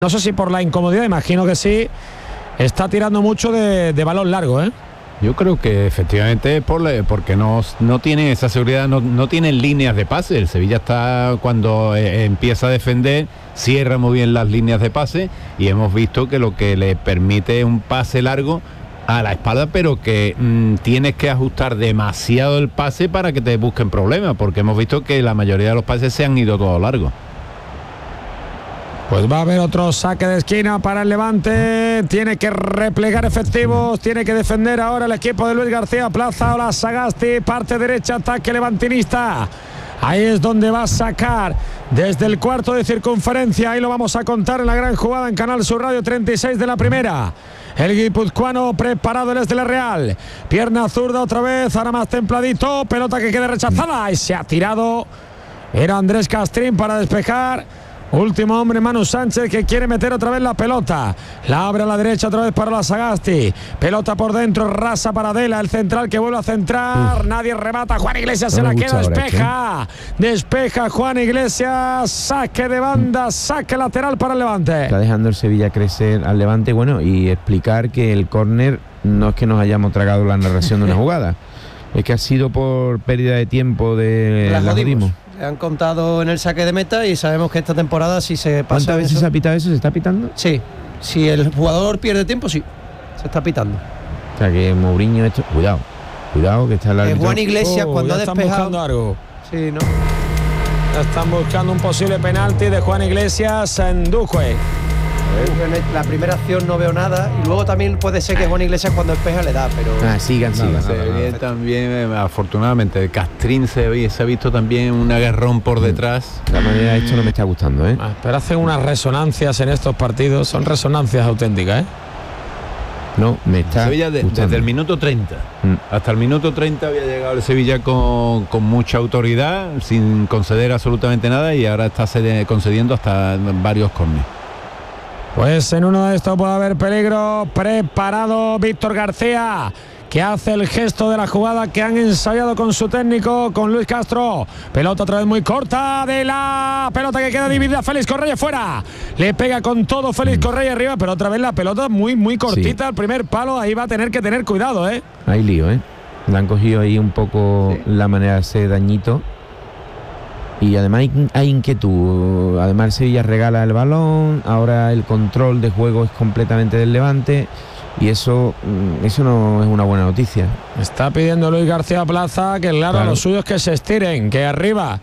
No sé si por la incomodidad, imagino que sí, está tirando mucho de balón largo, ¿eh? Yo creo que efectivamente porque no tiene esa seguridad, no tienen líneas de pase. El Sevilla está, cuando empieza a defender, cierra muy bien las líneas de pase, y hemos visto que lo que le permite es un pase largo a la espalda, pero que tienes que ajustar demasiado el pase para que te busquen problemas, porque hemos visto que la mayoría de los pases se han ido todos largos. Pues va a haber otro saque de esquina para el Levante. Tiene que replegar efectivos, tiene que defender ahora el equipo de Luis García Plaza. Ahora Sagasti, parte derecha, ataque levantinista. Ahí es donde va a sacar desde el cuarto de circunferencia. Ahí lo vamos a contar en la gran jugada en Canal Sur Radio, 36 de la primera. El guipuzcoano preparado, el es de la Real. Pierna zurda otra vez, ahora más templadito. Pelota que queda rechazada y se ha tirado. Era Andrés Castrín para despejar. Último hombre, Manu Sánchez, que quiere meter otra vez la pelota. La abre a la derecha otra vez para la Sagasti. Pelota por dentro, rasa para Dela, el central que vuelve a centrar. Nadie remata. Juan Iglesias se la queda, despeja. Despeja Juan Iglesias. Saque de banda, saque lateral para el Levante. Está dejando el Sevilla crecer al Levante. Bueno, y explicar que el córner no es que nos hayamos tragado la narración de una jugada. Es que ha sido por pérdida de tiempo de la jodimos. Han contado en el saque de meta y sabemos que esta temporada si se pasa. ¿Cuántas veces se ha pitado eso? ¿Se está pitando? Sí, si el jugador pierde tiempo, sí, se está pitando. O sea que Mourinho esto, cuidado que está el árbitro. Juan Iglesias cuando ha despejado. Están buscando algo. Sí, no. Están buscando un posible penalti de Juan Iglesias en Duque. La primera acción no veo nada y luego también puede ser que Juan Iglesias cuando despeja le da, pero sigan. También afortunadamente Castrín se ha visto también un agarrón por detrás. De la manera esto no me está gustando, pero hacen unas resonancias en estos partidos, son resonancias auténticas, No, me está Sevilla desde el minuto 30 hasta el minuto 30 había llegado el Sevilla con mucha autoridad, sin conceder absolutamente nada, y ahora está concediendo hasta varios córneres. Pues en uno de estos puede haber peligro. Preparado Víctor García, que hace el gesto de la jugada que han ensayado con su técnico, con Luis Castro. Pelota otra vez muy corta de la pelota que queda dividida. Félix Correia fuera. Le pega con todo Félix Correia arriba, pero otra vez la pelota muy cortita. El primer palo, ahí va a tener que tener cuidado, Hay lío, Le han cogido ahí un poco la manera de hacer dañito. Y además hay inquietud. Además el Sevilla regala el balón. Ahora el control de juego es completamente del Levante. Y eso no es una buena noticia. Está pidiendo Luis García Plaza que claro, los suyos que se estiren, que arriba,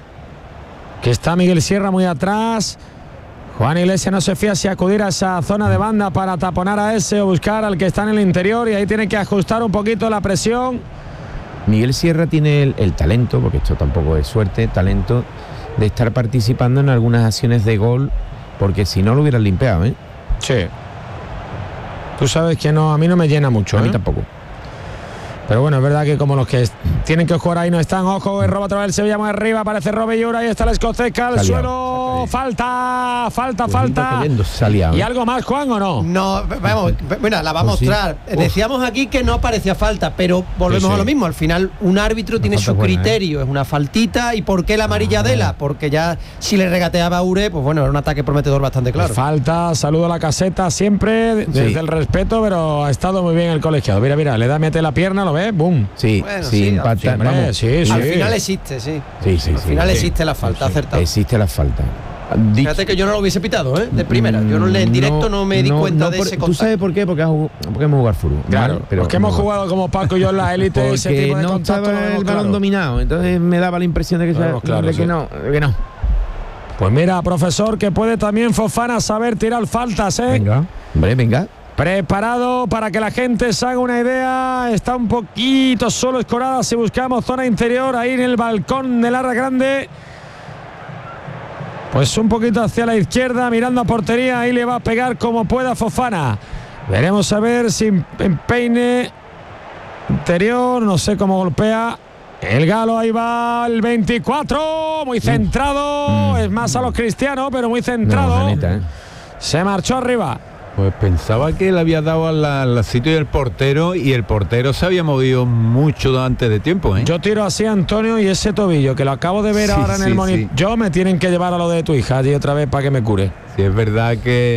que está Miguel Sierra muy atrás. Juan Iglesias no se fía si acudir a esa zona de banda para taponar a ese o buscar al que está en el interior, y ahí tiene que ajustar un poquito la presión. Miguel Sierra tiene el talento, porque esto tampoco es suerte, talento de estar participando en algunas acciones de gol, porque si no lo hubieran limpiado, Sí. Tú sabes que no, a mí no me llena mucho. A mí tampoco. Pero bueno, es verdad que como los que tienen que jugar ahí no están. Ojo, roba otra vez el Sevilla más arriba, aparece Robillura, ahí está la escocesca al suelo. Falta. ¿Y algo más, Juan, o no? No, vamos, bueno, la va a mostrar. Decíamos aquí que no parecía falta, pero volvemos a lo mismo. Al final, un árbitro tiene su criterio, es una faltita. ¿Y por qué la amarilla Dela? Porque ya si le regateaba a Ure, pues bueno, era un ataque prometedor bastante claro. Falta, saludo a la caseta siempre, desde el respeto, pero ha estado muy bien el colegiado. Mira, le da, mete la pierna, lo ve. Boom. Sí, bueno, impacta. Al final existe, Al final existe la falta, acertado. Existe la falta. Fíjate que yo no lo hubiese pitado, de primera. Yo en directo no me di cuenta de ese contacto. ¿Tú sabes por qué? Porque hemos jugado fútbol. Claro, pero porque hemos jugado como Paco y yo en la élite. Ese tipo de no estaba el balón dominado. Entonces me daba la impresión de que no. Pues mira, profesor, que puede también Fofana saber tirar faltas, Venga. Preparado para que la gente se haga una idea. Está un poquito solo Escorada si buscamos zona interior ahí en el balcón del área grande. Pues un poquito hacia la izquierda, mirando a portería. Ahí le va a pegar como pueda Fofana. Veremos a ver si empeine interior. No sé cómo golpea el Galo. Ahí va el 24. Muy centrado. Es más a los Cristiano, pero muy centrado. Se marchó arriba. Pues pensaba que le había dado al sitio del portero y el portero se había movido mucho antes de tiempo, ¿eh? Yo tiro así, Antonio, y ese tobillo que lo acabo de ver ahora en el monitor. Yo me tienen que llevar a lo de tu hija allí otra vez para que me cure. Sí, es verdad que